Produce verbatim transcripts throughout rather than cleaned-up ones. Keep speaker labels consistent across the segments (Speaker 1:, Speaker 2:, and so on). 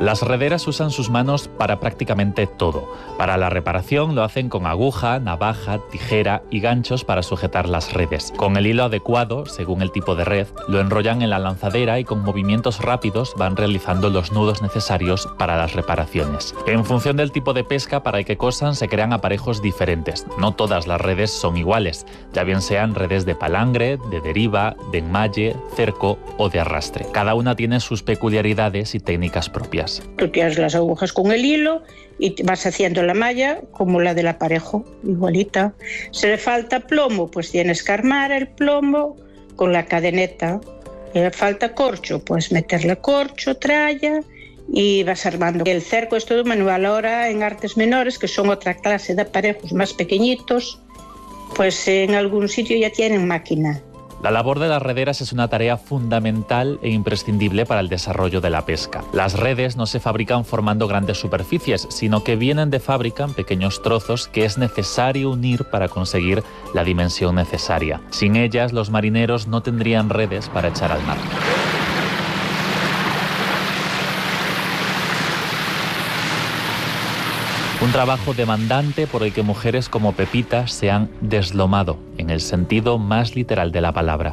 Speaker 1: Las rederas usan sus manos para prácticamente todo. Para la reparación lo hacen con aguja, navaja, tijera y ganchos para sujetar las redes. Con el hilo adecuado, según el tipo de red, lo enrollan en la lanzadera y con movimientos rápidos van realizando los nudos necesarios para las reparaciones. En función del tipo de pesca para el que cosan se crean aparejos diferentes. No todas las redes son iguales, ya bien sean redes de palangre, de deriva, de enmalle, cerco o de arrastre. Cada una tiene sus peculiaridades y técnicas propias.
Speaker 2: Tú tienes las agujas con el hilo y vas haciendo la malla como la del aparejo, igualita. Si le falta plomo, pues tienes que armar el plomo con la cadeneta. Si le falta corcho, pues meterle corcho, tralla y vas armando. El cerco es todo manual. Ahora en artes menores, que son otra clase de aparejos más pequeñitos, pues en algún sitio ya tienen máquina.
Speaker 1: La labor de las rederas es una tarea fundamental e imprescindible para el desarrollo de la pesca. Las redes no se fabrican formando grandes superficies, sino que vienen de fábrica en pequeños trozos que es necesario unir para conseguir la dimensión necesaria. Sin ellas, los marineros no tendrían redes para echar al mar. Un trabajo demandante por el que mujeres como Pepita se han deslomado, en el sentido más literal de la palabra.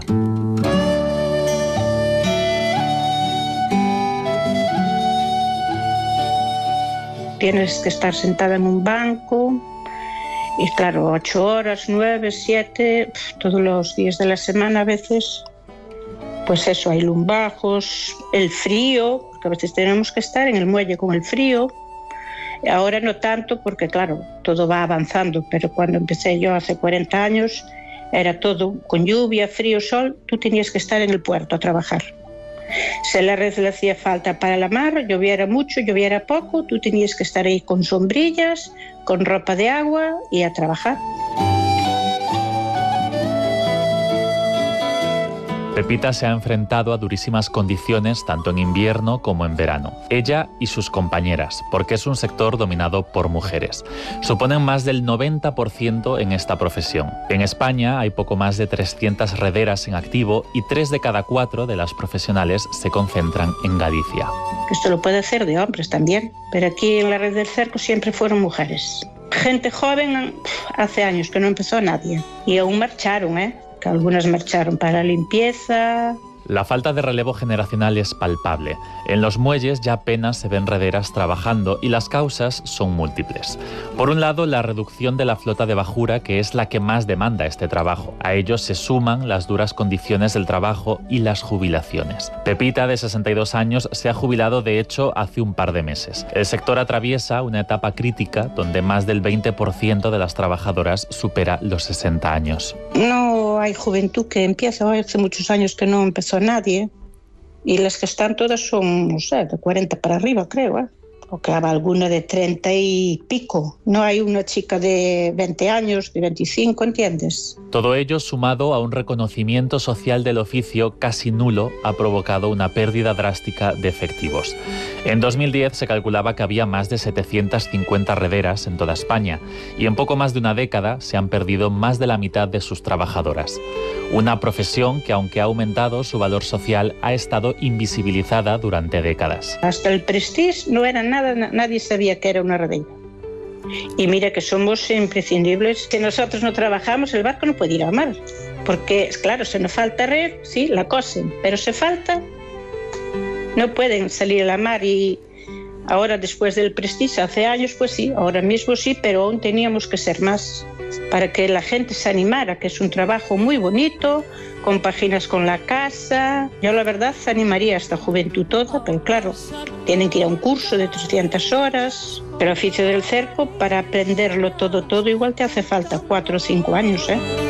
Speaker 2: Tienes que estar sentada en un banco y claro, ocho horas, nueve, siete, todos los días de la semana a veces. Pues eso, hay lumbajos, el frío, porque a veces tenemos que estar en el muelle con el frío. Ahora no tanto porque, claro, todo va avanzando, pero cuando empecé yo hace cuarenta años era todo con lluvia, frío, sol, tú tenías que estar en el puerto a trabajar. Si la red le hacía falta para la mar, lloviera mucho, lloviera poco, tú tenías que estar ahí con sombrillas, con ropa de agua y a trabajar.
Speaker 1: Pepita se ha enfrentado a durísimas condiciones tanto en invierno como en verano. Ella y sus compañeras, porque es un sector dominado por mujeres. Suponen más del noventa por ciento en esta profesión. En España hay poco más de trescientas rederas en activo y tres de cada cuatro de las profesionales se concentran en Galicia.
Speaker 2: Esto lo puede hacer de hombres también, pero aquí en la red del cerco siempre fueron mujeres. Gente joven, hace años que no empezó nadie. Y aún marcharon, ¿eh? Que algunas marcharon para limpieza.
Speaker 1: La falta de relevo generacional es palpable. En los muelles ya apenas se ven rederas trabajando y las causas son múltiples. Por un lado, la reducción de la flota de bajura, que es la que más demanda este trabajo. A ello se suman las duras condiciones del trabajo y las jubilaciones. Pepita, de sesenta y dos años, se ha jubilado de hecho hace un par de meses. El sector atraviesa una etapa crítica donde más del veinte por ciento de las trabajadoras supera los sesenta años.
Speaker 2: No hay juventud que empieza, hace muchos años que no empezó nadie, y las que están todas son, no sé, de cuarenta para arriba, creo, ¿eh? O que habrá alguna de treinta y pico. No hay una chica de veinte años, de veinticinco, ¿entiendes?
Speaker 1: Todo ello, sumado a un reconocimiento social del oficio casi nulo, ha provocado una pérdida drástica de efectivos. En dos mil diez se calculaba que había más de setecientas cincuenta rederas en toda España y en poco más de una década se han perdido más de la mitad de sus trabajadoras. Una profesión que, aunque ha aumentado su valor social, ha estado invisibilizada durante décadas.
Speaker 2: Hasta el Prestige no era nada, nadie sabía que era una redera. Y mira que somos imprescindibles. Si nosotros no trabajamos, el barco no puede ir a mar. Porque, claro, si nos falta red, sí, la cosen, pero si falta, no pueden salir a la mar. Y ahora, después del Prestige, hace años, pues sí, ahora mismo sí, pero aún teníamos que ser más para que la gente se animara, que es un trabajo muy bonito, compaginas con la casa. Yo la verdad animaría a esta juventud toda, pero claro, tienen que ir a un curso de trescientas horas. Pero el oficio del cerco, para aprenderlo todo, todo, igual te hace falta cuatro o cinco años, ¿eh?